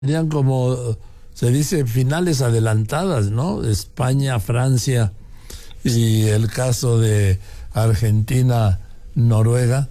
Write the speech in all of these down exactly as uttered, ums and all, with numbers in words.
Serían como, se dice, finales adelantadas, ¿no? España, Francia y el caso de Argentina, Noruega.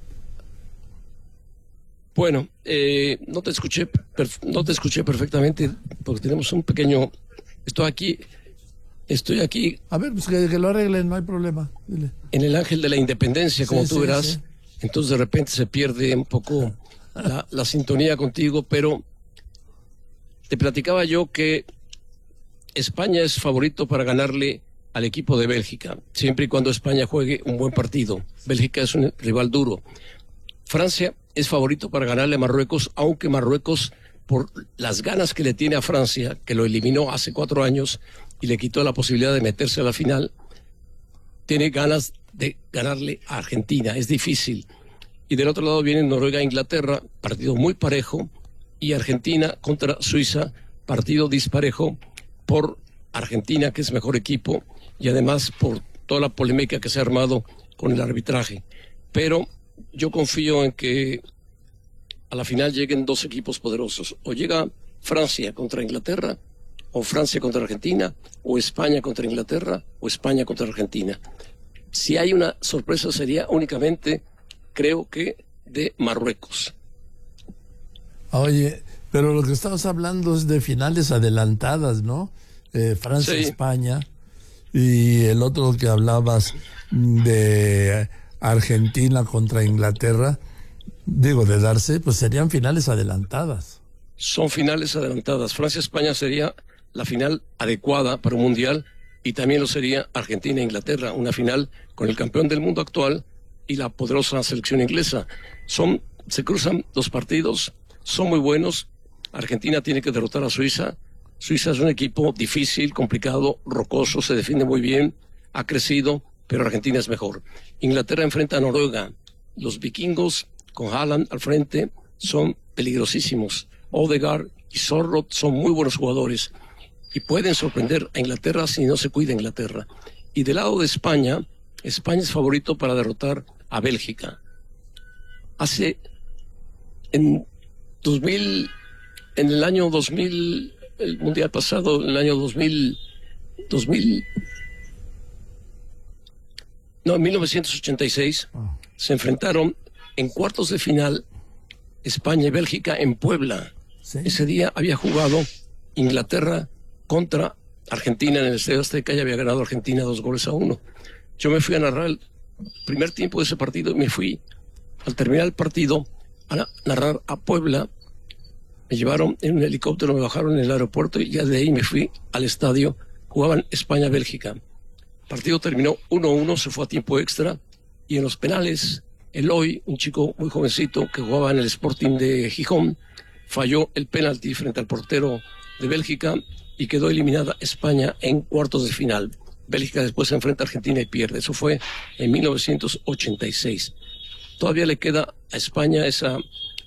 Bueno, eh, no te escuché, no te escuché perfectamente porque tenemos un pequeño. Estoy aquí, estoy aquí. A ver, pues que, que lo arreglen, no hay problema. Dile. En el Ángel de la Independencia, como Sí, tú sí, verás. sí. Entonces de repente se pierde un poco la, la sintonía contigo, pero te platicaba yo que España es favorito para ganarle al equipo de Bélgica, siempre y cuando España juegue un buen partido. Bélgica es un rival duro. Francia es favorito para ganarle a Marruecos, aunque Marruecos, por las ganas que le tiene a Francia, que lo eliminó hace cuatro años y le quitó la posibilidad de meterse a la final, tiene ganas de ganarle a Argentina. Es difícil. Y del otro lado viene Noruega e Inglaterra, partido muy parejo, y Argentina contra Suiza, partido disparejo por Argentina, que es mejor equipo, y además por toda la polémica que se ha armado con el arbitraje. Pero yo confío en que a la final lleguen dos equipos poderosos. O llega Francia contra Inglaterra, o Francia contra Argentina, o España contra Inglaterra, o España contra Argentina. Si hay una sorpresa sería únicamente, creo que, de Marruecos. Oye, pero lo que estamos hablando es de finales adelantadas, ¿no? Eh, Francia, Sí. España, y el otro que hablabas de Argentina contra Inglaterra, digo, de darse, pues serían finales adelantadas. Son finales adelantadas. Francia-España sería la final adecuada para un mundial, y también lo sería Argentina-Inglaterra, una final con el campeón del mundo actual y la poderosa selección inglesa. Son, se cruzan los partidos, son muy buenos. Argentina tiene que derrotar a Suiza. Suiza es un equipo difícil, complicado, rocoso, se defiende muy bien, ha crecido, pero Argentina es mejor. Inglaterra enfrenta a Noruega. Los vikingos, con Haaland al frente, son peligrosísimos. Odegaard y Sorloth son muy buenos jugadores y pueden sorprender a Inglaterra si no se cuida Inglaterra. Y del lado de España, España es favorito para derrotar a Bélgica. Hace, en dos mil, en el año dos mil, el mundial pasado, en el año dos mil, dos mil, no, en mil novecientos ochenta y seis, se enfrentaron en cuartos de final España y Bélgica en Puebla. ¿Sí? Ese día había jugado Inglaterra contra Argentina en el Estadio Azteca y había ganado Argentina dos goles a uno. Yo me fui a narrar el primer tiempo de ese partido y me fui, al terminar el partido, a narrar a Puebla. Me llevaron en un helicóptero, me bajaron en el aeropuerto y ya de ahí me fui al estadio. Jugaban España-Bélgica. El partido terminó uno a uno, se fue a tiempo extra, y en los penales, Eloy, un chico muy jovencito que jugaba en el Sporting de Gijón, falló el penalti frente al portero de Bélgica y quedó eliminada España en cuartos de final. Bélgica después se enfrenta a Argentina y pierde. Eso fue en mil novecientos ochenta y seis. Todavía le queda a España esa,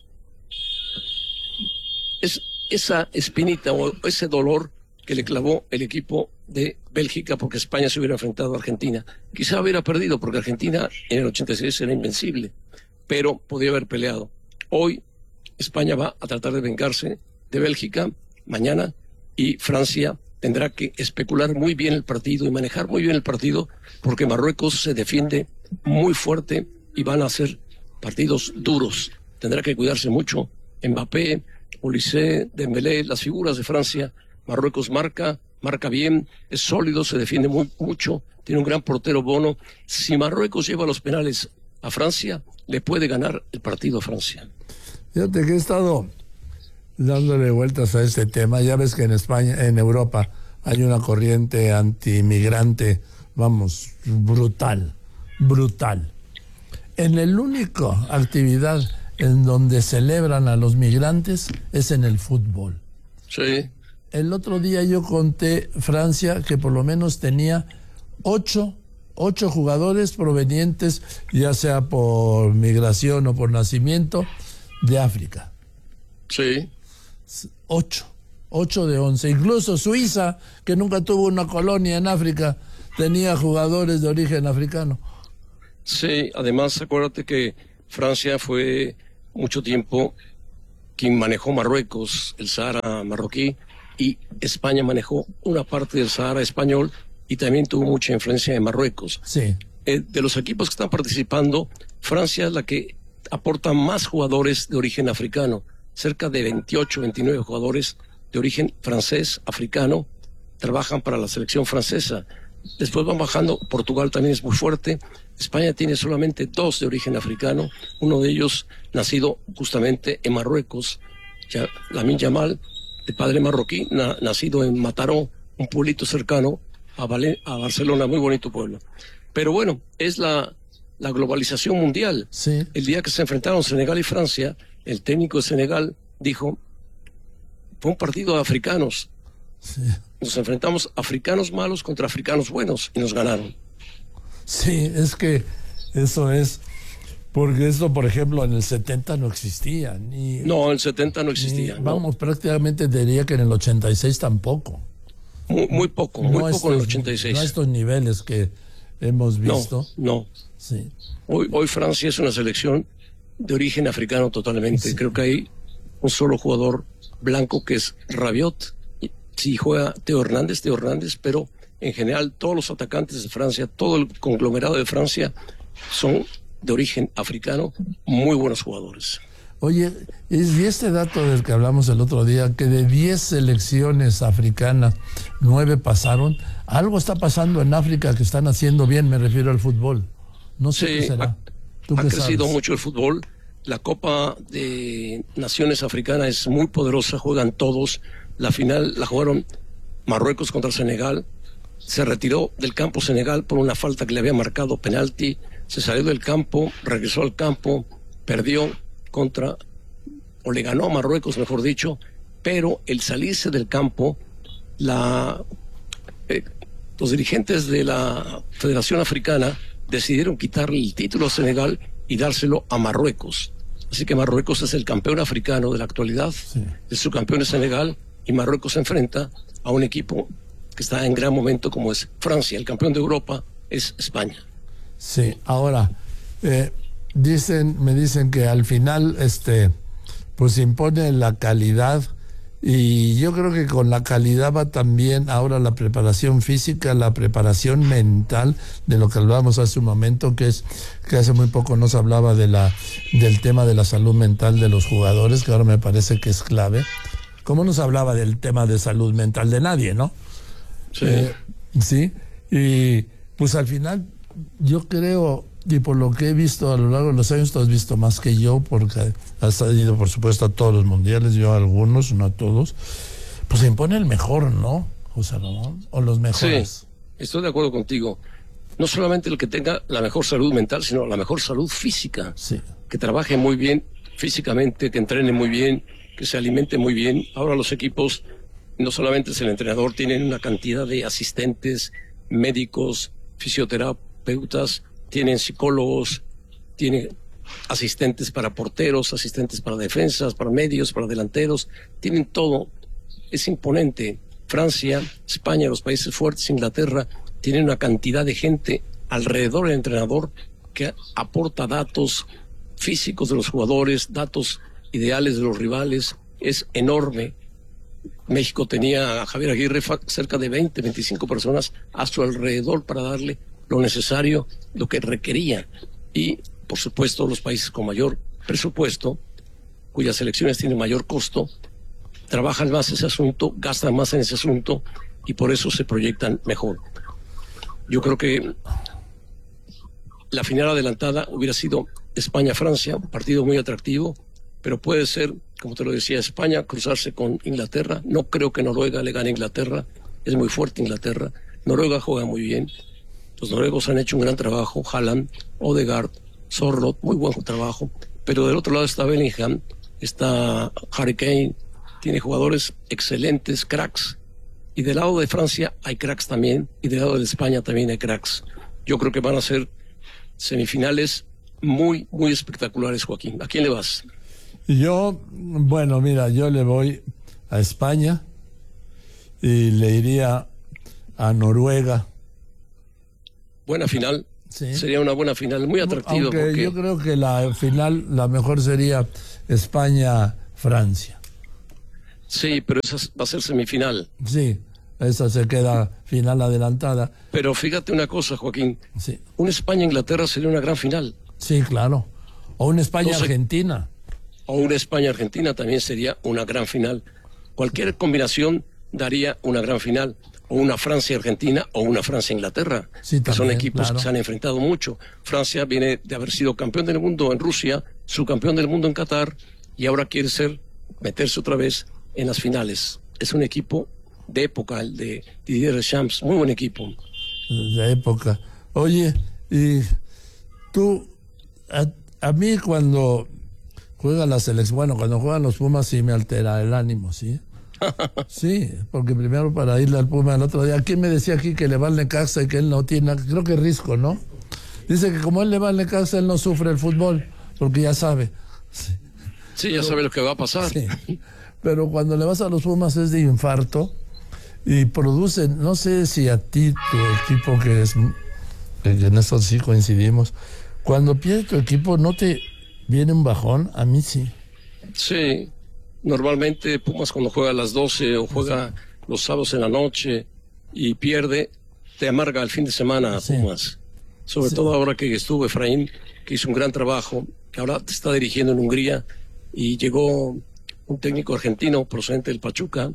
es, esa espinita o ese dolor que le clavó el equipo de Bélgica porque España se hubiera enfrentado a Argentina. Quizá hubiera perdido porque Argentina en el ochenta y seis era invencible, pero podía haber peleado. Hoy España va a tratar de vengarse de Bélgica mañana y Francia tendrá que especular muy bien el partido y manejar muy bien el partido porque Marruecos se defiende muy fuerte y van a ser partidos duros. Tendrá que cuidarse mucho Mbappé, Olise, Dembélé, las figuras de Francia. Marruecos marca, marca bien, es sólido, se defiende muy, mucho, tiene un gran portero Bono. Si Marruecos lleva los penales a Francia, le puede ganar el partido a Francia. Fíjate que he estado dándole vueltas a este tema. Ya ves que en España, en Europa, hay una corriente antimigrante, vamos, brutal, brutal. En el único actividad en donde celebran a los migrantes es en el fútbol. Sí. El otro día yo conté Francia que por lo menos tenía ocho, ocho jugadores provenientes, ya sea por migración o por nacimiento, de África. Sí. Ocho, ocho de once. Incluso Suiza, que nunca tuvo una colonia en África, tenía jugadores de origen africano. Sí, además acuérdate que Francia fue mucho tiempo quien manejó Marruecos, el Sahara marroquí, y España manejó una parte del Sahara español y también tuvo mucha influencia en Marruecos. Sí. Eh, de los equipos que están participando, Francia es la que aporta más jugadores de origen africano, cerca de veintiocho, veintinueve jugadores de origen francés, africano, trabajan para la selección francesa. Después van bajando, Portugal también es muy fuerte, España tiene solamente dos de origen africano, uno de ellos nacido justamente en Marruecos, ya, Lamine Yamal, de padre marroquí, na, nacido en Mataró, un pueblito cercano a, Valen a Barcelona, muy bonito pueblo. Pero bueno, es la, la globalización mundial. Sí. El día que se enfrentaron Senegal y Francia, el técnico de Senegal dijo, fue un partido de africanos. Sí. Nos enfrentamos africanos malos contra africanos buenos y nos ganaron. Sí, es que eso es, porque esto, por ejemplo, en el setenta no existía. Ni, no, en el setenta no existía. Ni, vamos, no. prácticamente diría que en el ochenta y seis tampoco. Muy, muy poco, muy no poco estos, en el ochenta y seis. No a estos niveles que hemos visto. No, no. Sí. Hoy, hoy Francia es una selección de origen africano totalmente. Sí. Creo que hay un solo jugador blanco que es Rabiot. Sí juega Teo Hernández, Teo Hernández, pero en general todos los atacantes de Francia, todo el conglomerado de Francia son de origen africano, muy buenos jugadores. Oye, y este dato del que hablamos el otro día, que de diez selecciones africanas, nueve pasaron, algo está pasando en África que están haciendo bien, me refiero al fútbol. No sé sí, qué será. ¿Tú ha qué crecido sabes? Mucho el fútbol. La Copa de Naciones Africanas es muy poderosa, juegan todos. La final la jugaron Marruecos contra Senegal. Se retiró del campo Senegal por una falta que le había marcado penalti. Se salió del campo, regresó al campo, perdió contra, o le ganó a Marruecos, mejor dicho, pero el salirse del campo, la, eh, los dirigentes de la Federación Africana decidieron quitarle el título a Senegal y dárselo a Marruecos. Así que Marruecos es el campeón africano de la actualidad, sí. El subcampeón es Senegal, y Marruecos se enfrenta a un equipo que está en gran momento como es Francia. El campeón de Europa es España. Sí, ahora, eh, dicen, me dicen que al final este, pues impone la calidad, y yo creo que con la calidad va también ahora la preparación física, la preparación mental, de lo que hablábamos hace un momento, que es que hace muy poco nos hablaba de la, del tema de la salud mental de los jugadores, que ahora me parece que es clave. ¿Cómo nos hablaba del tema de salud mental de nadie, no? Sí. Eh, sí, y pues al final yo creo, y por lo que he visto a lo largo de los años, tú has visto más que yo, porque has ido por supuesto a todos los mundiales, yo a algunos, no a todos, pues se impone el mejor, ¿no, José Ramón? O los mejores. Sí, estoy de acuerdo contigo. No solamente el que tenga la mejor salud mental, sino la mejor salud física. Sí. Que trabaje muy bien físicamente, que entrene muy bien, que se alimente muy bien. Ahora los equipos, no solamente es el entrenador, tienen una cantidad de asistentes, médicos, fisioterapeutas, tienen psicólogos, tienen asistentes para porteros, asistentes para defensas, para medios, para delanteros, tienen todo. Es imponente. Francia, España, los países fuertes, Inglaterra, tienen una cantidad de gente alrededor del entrenador que aporta datos físicos de los jugadores, datos ideales de los rivales. Es enorme. México tenía a Javier Aguirre cerca de veinte, veinticinco personas a su alrededor para darle lo necesario, lo que requería. Y, por supuesto, los países con mayor presupuesto, cuyas selecciones tienen mayor costo, trabajan más ese asunto, gastan más en ese asunto y por eso se proyectan mejor. Yo creo que la final adelantada hubiera sido España-Francia, un partido muy atractivo, pero puede ser, como te lo decía, España cruzarse con Inglaterra. No creo que Noruega le gane a Inglaterra, es muy fuerte Inglaterra. Noruega juega muy bien. Los noruegos han hecho un gran trabajo, Haaland, Odegaard, Sorloth, muy buen trabajo. Pero del otro lado está Bellingham, está Harry Kane, tiene jugadores excelentes, cracks. Y del lado de Francia hay cracks también, y del lado de España también hay cracks. Yo creo que van a ser semifinales muy, muy espectaculares, Joaquín. ¿A quién le vas? Yo, bueno, mira, yo le voy a España y le iría a Noruega. Buena final. Sí. Sería una buena final, muy atractiva. Aunque porque... yo creo que la final, la mejor sería España Francia. Sí, pero esa va a ser semifinal. Sí, esa se queda final adelantada. Pero fíjate una cosa, Joaquín. Sí. Un España-Inglaterra sería una gran final. Sí, claro. O una España-Argentina. No sé, o una España-Argentina también sería una gran final. Cualquier combinación daría una gran final. O una Francia-Argentina o una Francia-Inglaterra. Sí, que también, son equipos claro. que se han enfrentado mucho. Francia viene de haber sido campeón del mundo en Rusia, subcampeón del mundo en Qatar, y ahora quiere ser, meterse otra vez en las finales. Es un equipo de época, el de Didier Deschamps, muy buen equipo. De época. Oye, y tú, a, a mí cuando juega la selección, bueno, cuando juegan los Pumas sí me altera el ánimo, ¿sí? Sí, porque primero para irle al Puma el otro día, ¿quién me decía aquí que le va al Necaxa y que él no tiene? Creo que Risco, ¿no? Dice que como él le va al Necaxa, él no sufre el fútbol, porque ya sabe. Sí, sí ya sabe lo que va a pasar. Sí. Pero cuando le vas a los Pumas es de infarto y producen, no sé si a ti, tu equipo, que es, que en eso sí coincidimos, cuando pierde tu equipo, ¿no te viene un bajón? A mí sí. Sí. Normalmente Pumas cuando juega a las doce o juega los sábados en la noche y pierde, te amarga el fin de semana a Pumas. Sí. Sobre sí. todo ahora que estuvo Efraín, que hizo un gran trabajo, que ahora te está dirigiendo en Hungría, y llegó un técnico argentino procedente del Pachuca.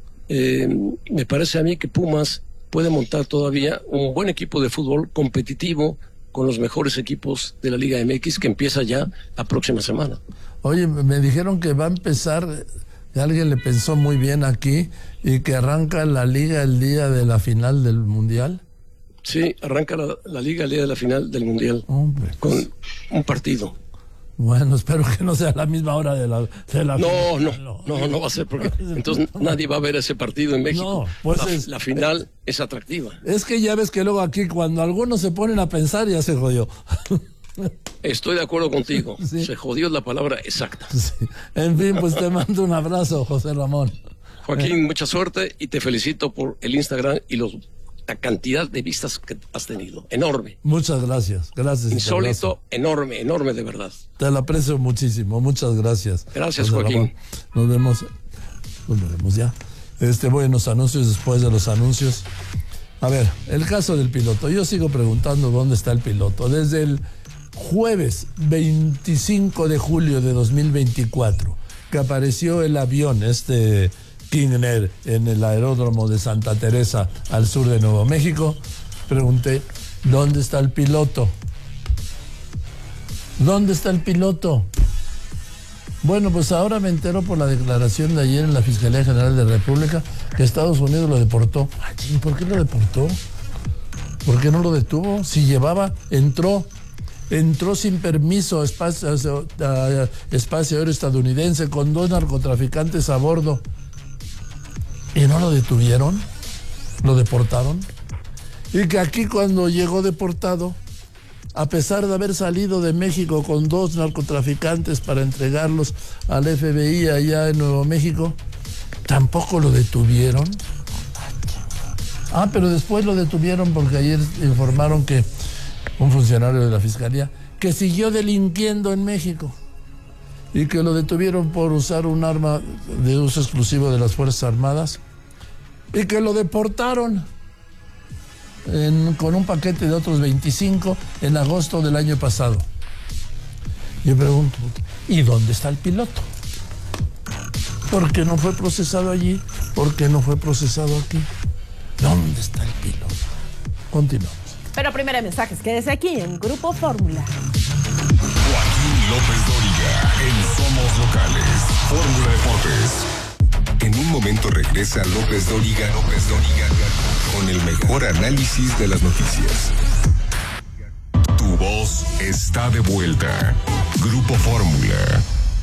Eh, me parece a mí que Pumas puede montar todavía un buen equipo de fútbol competitivo con los mejores equipos de la Liga M X, que empieza ya la próxima semana. Oye, me dijeron que va a empezar, que alguien le pensó muy bien aquí, y que arranca la Liga el día de la final del Mundial. Sí, arranca la, la Liga el día de la final del Mundial. Hombre, con un partido. Bueno, espero que no sea a la misma hora de la, de la no, final. No, no, no, no va a ser, porque entonces nadie va a ver ese partido en México. No, pues la, es, la final es, es atractiva. Es que ya ves que luego aquí cuando algunos se ponen a pensar ya se jodió. Estoy de acuerdo contigo. Sí. Se jodió la palabra exacta. Sí. En fin, pues te mando un abrazo, José Ramón. Joaquín, mucha suerte y te felicito por el Instagram y los, la cantidad de vistas que has tenido. Enorme. Muchas gracias. Gracias. Insólito, enorme, enorme de verdad. Te lo aprecio muchísimo. Muchas gracias. Gracias, José Joaquín. Ramón. Nos vemos. Nos vemos ya. Este, voy en los anuncios, después de los anuncios. A ver, el caso del piloto. Yo sigo preguntando dónde está el piloto. Desde el jueves veinticinco de julio de dos mil veinticuatro, que apareció el avión, este King Air, en el aeródromo de Santa Teresa, al sur de Nuevo México, pregunté, ¿dónde está el piloto? ¿Dónde está el piloto? Bueno, pues ahora me entero por la declaración de ayer en la Fiscalía General de la República que Estados Unidos lo deportó. Ay, ¿por qué lo deportó? ¿Por qué no lo detuvo? Si llevaba, entró Entró sin permiso a espacio, a espacio aéreo estadounidense con dos narcotraficantes a bordo. ¿Y no lo detuvieron? ¿Lo deportaron? Y que aquí cuando llegó deportado, a pesar de haber salido de México con dos narcotraficantes para entregarlos al F B I allá en Nuevo México, tampoco lo detuvieron. Ah, pero después lo detuvieron porque ayer informaron que un funcionario de la Fiscalía, que siguió delinquiendo en México y que lo detuvieron por usar un arma de uso exclusivo de las Fuerzas Armadas y que lo deportaron en, con un paquete de otros veinticinco en agosto del año pasado. Yo pregunto, ¿y dónde está el piloto? ¿Por qué no fue procesado allí? ¿Por qué no fue procesado aquí? ¿Dónde está el piloto? Continuamos. Pero primero mensajes, quédese aquí en Grupo Fórmula. Joaquín López Dóriga en Somos Locales, Fórmula Deportes. En un momento regresa López Dóriga, López Dóriga, con el mejor análisis de las noticias. Tu voz está de vuelta. Grupo Fórmula.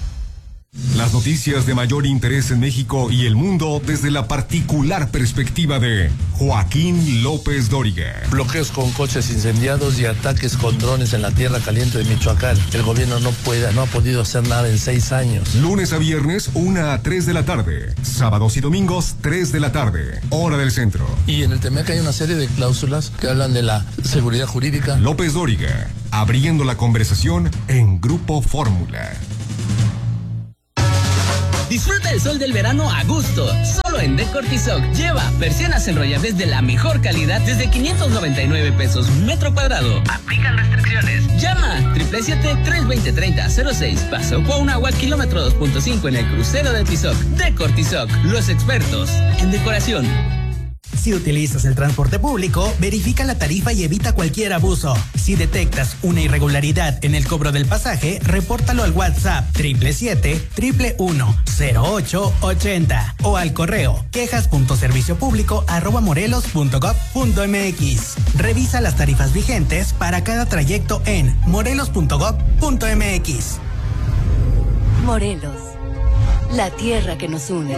Las noticias de mayor interés en México y el mundo desde la particular perspectiva de Joaquín López Dóriga. Bloqueos con coches incendiados y ataques con drones en la tierra caliente de Michoacán. El gobierno no puede, no ha podido hacer nada en seis años. Lunes a viernes, una a tres de la tarde. Sábados y domingos, tres de la tarde. Hora del centro. Y en el T M E C hay una serie de cláusulas que hablan de la seguridad jurídica. López Dóriga, abriendo la conversación en Grupo Fórmula. Disfruta el sol del verano a gusto, solo en Decortizoc. Lleva persianas enrollables de la mejor calidad desde quinientos noventa y nueve pesos metro cuadrado. Aplican restricciones. Llama siete siete siete, tres dos cero, tres cero cero seis. Paso Cuauhnáhuac, kilómetro dos punto cinco en el crucero de Tizoc. Decortizoc, los expertos en decoración. Si utilizas el transporte público, verifica la tarifa y evita cualquier abuso. Si detectas una irregularidad en el cobro del pasaje, repórtalo al WhatsApp siete siete siete, uno uno, cero ocho ocho cero o al correo quejas punto servicio público arroba morelos punto gob punto mx. Revisa las tarifas vigentes para cada trayecto en morelos punto gob punto mx. Morelos, la tierra que nos une.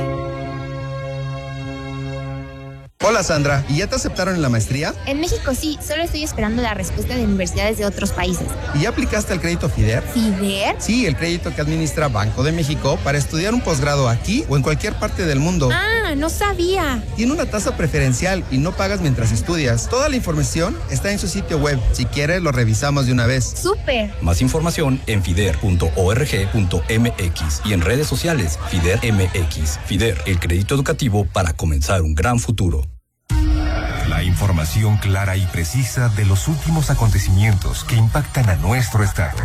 Hola Sandra, ¿y ya te aceptaron en la maestría? En México sí, solo estoy esperando la respuesta de universidades de otros países. ¿Y ya aplicaste al crédito FIDER? ¿FIDER? Sí, el crédito que administra Banco de México para estudiar un posgrado aquí o en cualquier parte del mundo. Ah, no sabía. Tiene una tasa preferencial y no pagas mientras estudias. Toda la información está en su sitio web. Si quieres, lo revisamos de una vez. ¡Súper! Más información en fider punto org punto mx y en redes sociales FIDER M X. FIDER, el crédito educativo para comenzar un gran futuro. La información clara y precisa de los últimos acontecimientos que impactan a nuestro estado.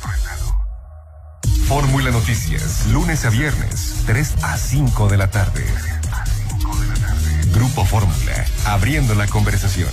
Fórmula Noticias, lunes a viernes, tres a cinco de la tarde. Grupo Fórmula, abriendo la conversación.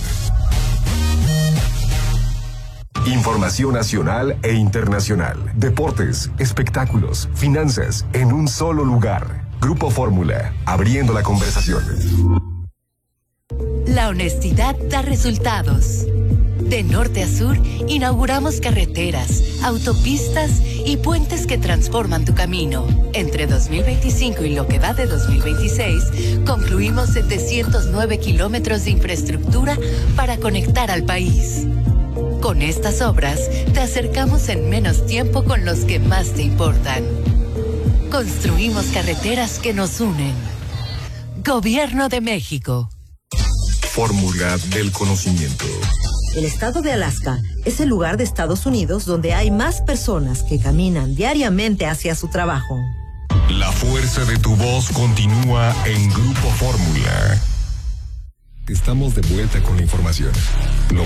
Información nacional e internacional, deportes, espectáculos, finanzas, en un solo lugar. Grupo Fórmula, abriendo la conversación. La honestidad da resultados. De norte a sur, inauguramos carreteras, autopistas y puentes que transforman tu camino. Entre dos mil veinticinco y lo que va de dos mil veintiséis, concluimos setecientos nueve kilómetros de infraestructura para conectar al país. Con estas obras, te acercamos en menos tiempo con los que más te importan. Construimos carreteras que nos unen. Gobierno de México. Fórmula del conocimiento. El estado de Alaska es el lugar de Estados Unidos donde hay más personas que caminan diariamente hacia su trabajo. La fuerza de tu voz continúa en Grupo Fórmula. Estamos de vuelta con la información. Lo